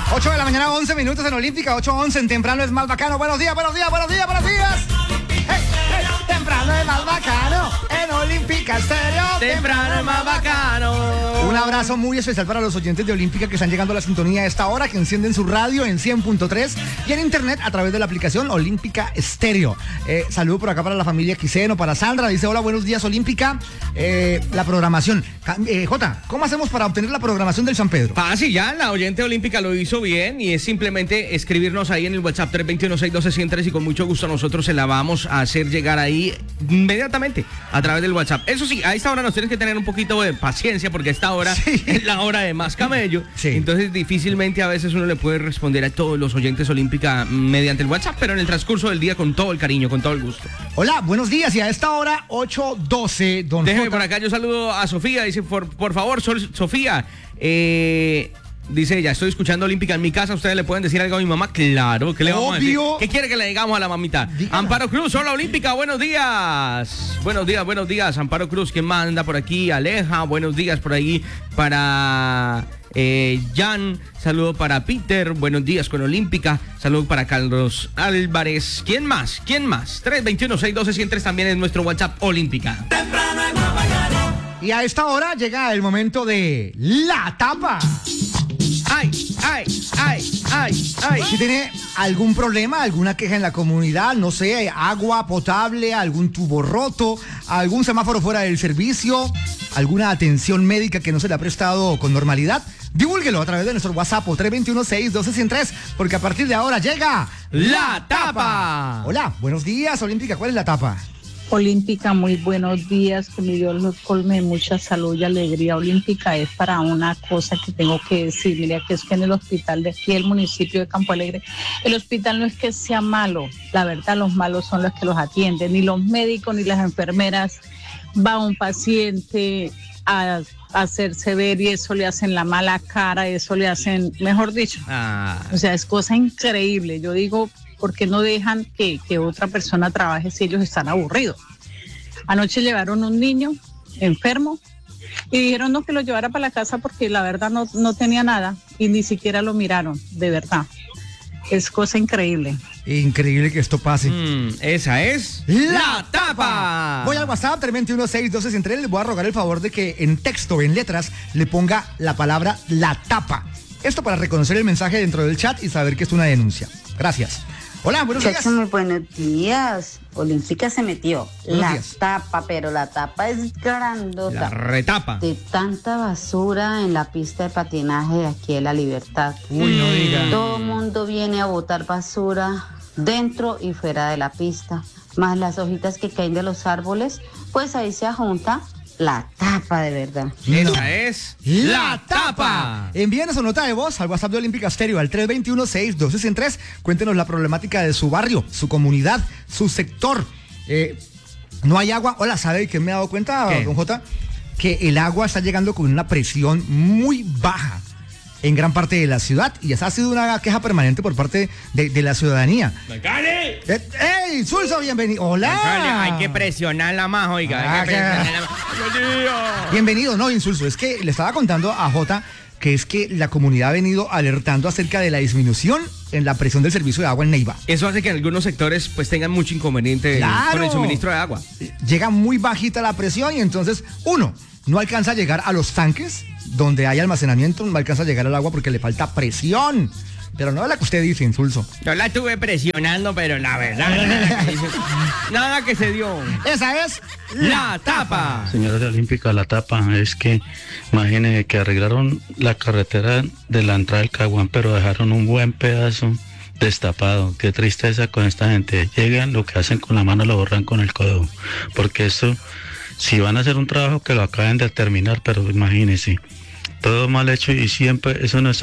8 de la mañana, 11 minutos en Olímpica, 8:11 en Temprano es más bacano. Buenos días, buenos días, buenos días, buenos días. Hey, hey, temprano es más bacano en Olímpica Estéreo. Temprano es más bacano. Un abrazo muy especial para los oyentes de Olímpica que están llegando a la sintonía a esta hora, que encienden su radio en 100.3 y en internet a través de la aplicación Olímpica Estéreo. Saludo por acá para la familia Quiseno, para Sandra, dice hola, buenos días Olímpica. La programación. Jota, ¿cómo hacemos para obtener la programación del San Pedro? Fácil, ya la oyente olímpica lo hizo bien y es simplemente escribirnos ahí en el WhatsApp 321-612-103 y con mucho gusto nosotros se la vamos a hacer llegar ahí inmediatamente a través del WhatsApp. Eso sí, a esta hora nos tienes que tener un poquito de paciencia porque a esta hora es la hora de más camello. Sí. Entonces difícilmente a veces uno le puede responder a todos los oyentes olímpica mediante el WhatsApp, pero en el transcurso del día con todo el cariño, con todo el gusto. Hola, buenos días y a esta hora 8:12, don Déjeme Jota. por acá, yo saludo a Sofía, dice por favor, Sofía, dice ella, estoy escuchando Olímpica en mi casa, ¿ustedes le pueden decir algo a mi mamá? Claro, ¿qué le vamos a decir? Obvio. ¿Qué quiere que le digamos a la mamita? Dígala. Amparo Cruz, hola Olímpica, buenos días. Buenos días, Amparo Cruz, ¿quién manda por aquí? Aleja, buenos días por ahí para Jan, saludo para Peter, buenos días con Olímpica, saludo para Carlos Álvarez, ¿quién más? 321-612-103 también es nuestro WhatsApp Olímpica. Y a esta hora llega el momento de la tapa. Ay. Si tiene algún problema, alguna queja en la comunidad, no sé, agua potable, algún tubo roto, algún semáforo fuera del servicio, alguna atención médica que no se le ha prestado con normalidad, divúlguelo a través de nuestro WhatsApp 321-612-103, porque a partir de ahora llega La Tapa. Hola, buenos días, Olímpica, ¿cuál es la tapa? Olímpica, muy buenos días, que mi Dios los colme de mucha salud y alegría. Olímpica es para una cosa que tengo que decir, mira, que es que en el hospital de aquí, el municipio de Campo Alegre, el hospital no es que sea malo, la verdad los malos son los que los atienden, ni los médicos ni las enfermeras. Va un paciente a hacerse ver y eso le hacen la mala cara, eso le hacen, mejor dicho, o sea, es cosa increíble. Yo digo, ¿por qué no dejan que otra persona trabaje si ellos están aburridos? Anoche llevaron un niño enfermo y dijeron no, que lo llevara para la casa porque la verdad no tenía nada y ni siquiera lo miraron, de verdad. Es cosa increíble. Increíble que esto pase. Esa es La Tapa. Voy al WhatsApp 321-612-103, les voy a rogar el favor de que en texto, en letras, le ponga la palabra la tapa. Esto para reconocer el mensaje dentro del chat y saber que es una denuncia. Gracias. Hola, buenos días. Muy buenos días. Olímpica se metió. Buenos días. Tapa, pero la tapa es grandota. La retapa. De tanta basura en la pista de patinaje de aquí de La Libertad. Uy, no diga. Todo el mundo viene a botar basura dentro y fuera de la pista. Más las hojitas que caen de los árboles, pues ahí se junta la tapa de verdad. Esa es La Tapa. Envíenos su nota de voz al WhatsApp de Olímpica Estéreo al 321-612-103. Cuéntenos la problemática de su barrio, su comunidad, su sector. No hay agua. Hola, ¿sabe qué me he dado cuenta, ¿Qué? don Jota? Que el agua está llegando con una presión muy baja en gran parte de la ciudad y esa ha sido una queja permanente por parte de la ciudadanía. ¡Cale! ¡Ey, Sulso, bienvenido! ¡Hola! Hay que presionarla más, oiga. Hay que presionarla más. Bienvenido, no, Insulso, es que le estaba contando a Jota que es que la comunidad ha venido alertando acerca de la disminución en la presión del servicio de agua en Neiva. Eso hace que en algunos sectores pues tengan mucho inconveniente ¡Claro! con el suministro de agua. Llega muy bajita la presión y entonces, uno, no alcanza a llegar a los tanques donde hay almacenamiento, no alcanza a llegar al agua porque le falta presión. Pero no es la que usted dice, Insulso. Yo la estuve presionando, pero la verdad, nada que se dio. Esa es La Tapa. Señora de Olímpica, la tapa es que imagínense que arreglaron la carretera de la entrada del Caguán, pero dejaron un buen pedazo destapado. Qué tristeza con esta gente. Llegan, lo que hacen con la mano lo borran con el codo, porque esto, si van a hacer un trabajo que lo acaben de terminar, pero imagínense, todo mal hecho y siempre eso no es